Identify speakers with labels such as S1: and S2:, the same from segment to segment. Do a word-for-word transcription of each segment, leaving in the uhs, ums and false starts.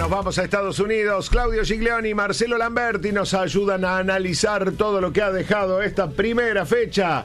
S1: Nos vamos a Estados Unidos. Claudio Giglioni y Marcelo Lamberti nos ayudan a analizar todo lo que ha dejado esta primera fecha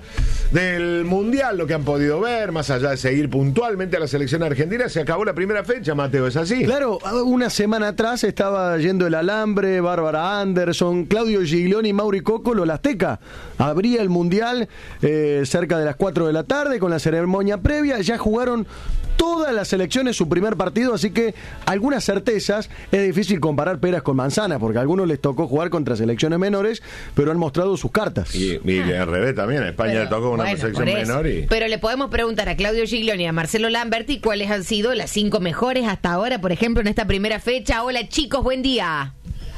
S1: del Mundial, lo que han podido ver, más allá de seguir puntualmente a la selección argentina. Se acabó la primera fecha, Mateo, ¿es así?
S2: Claro, una semana atrás estaba yendo el Alambre, Bárbara Anderson, Claudio Giglioni y Mauri Cocolo, la Azteca. Abría el Mundial eh, cerca de las cuatro de la tarde con la ceremonia previa. Ya jugaron todas las selecciones su primer partido, así que algunas certezas. Es difícil comparar peras con manzanas, porque a algunos les tocó jugar contra selecciones menores, pero han mostrado sus cartas.
S1: Y, y al revés también, a España
S3: Pero,
S1: le tocó una
S3: bueno,
S1: selección
S3: por eso.
S1: menor. Y...
S3: Pero le podemos preguntar a Claudio Giglioni y a Marcelo Lamberti cuáles han sido las cinco mejores hasta ahora, por ejemplo, en esta primera fecha. Hola chicos, buen día.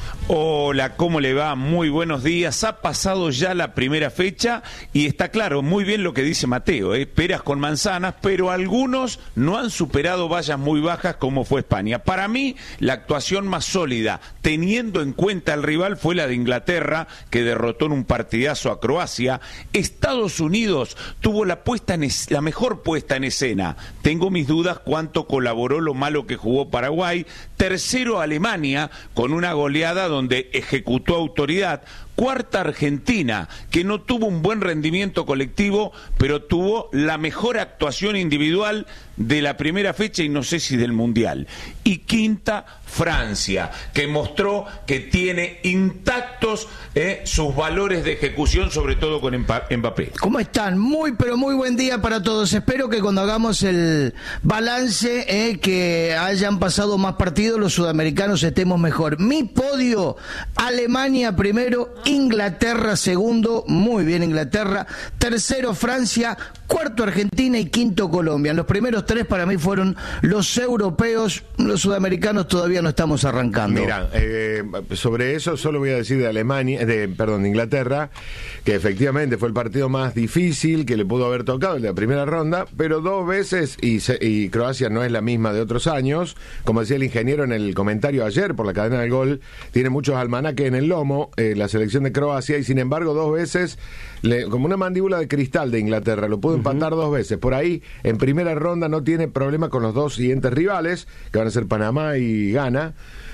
S4: Hola, ¿cómo le va? Muy buenos días. Ha pasado ya la primera fecha y está claro, muy bien lo que dice Mateo, ¿eh? Peras con manzanas, pero algunos no han superado vallas muy bajas como fue España. Para mí, la actuación más sólida, teniendo en cuenta el rival, fue la de Inglaterra, que derrotó en un partidazo a Croacia. Estados Unidos tuvo la, puesta en es- la mejor puesta en escena. Tengo mis dudas cuánto colaboró lo malo que jugó Paraguay. Tercero, Alemania, con una goleada donde ejecutó autoridad. Cuarta, Argentina, que no tuvo un buen rendimiento colectivo, pero tuvo la mejor actuación individual de la primera fecha y no sé si del Mundial. Y quinta, Francia, que mostró que tiene intactos eh, sus valores de ejecución, sobre todo con Mbappé.
S5: ¿Cómo están? Muy, pero muy buen día para todos. Espero que cuando hagamos el balance, eh, que hayan pasado más partidos, los sudamericanos estemos mejor. Mi podio, Alemania primero, Inglaterra segundo, muy bien Inglaterra, tercero Francia, cuarto Argentina y quinto Colombia. Los primeros tres para mí fueron los europeos, los sudamericanos todavía no estamos arrancando.
S1: Mira, eh, sobre eso solo voy a decir de Alemania, de perdón, de Inglaterra, que efectivamente fue el partido más difícil que le pudo haber tocado, el de la primera ronda, pero dos veces, y, se, y Croacia no es la misma de otros años, como decía el ingeniero en el comentario ayer por la cadena del gol, tiene muchos almanaques en el lomo, eh, la selección de Croacia, y sin embargo dos veces, le, como una mandíbula de cristal de Inglaterra, lo pudo uh-huh. empatar dos veces. Por ahí, en primera ronda no tiene problema con los dos siguientes rivales, que van a ser Panamá y Ghana,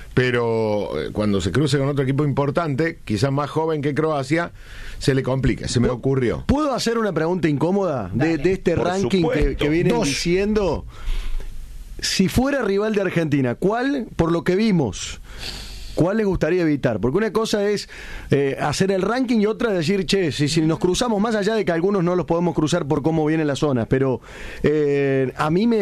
S1: pero eh, cuando se cruce con otro equipo importante, quizás más joven que Croacia, se le complica, se me ocurrió.
S2: ¿Puedo hacer una pregunta incómoda de, de este
S4: Por
S2: ranking que, que vienen
S5: Dos.
S2: diciendo? Si fuera rival de Argentina, ¿cuál, por lo que vimos, cuál le gustaría evitar? Porque una cosa es eh, hacer el ranking y otra es decir, che, si, si nos cruzamos, más allá de que algunos no los podemos cruzar por cómo vienen las zonas, pero eh, a mí me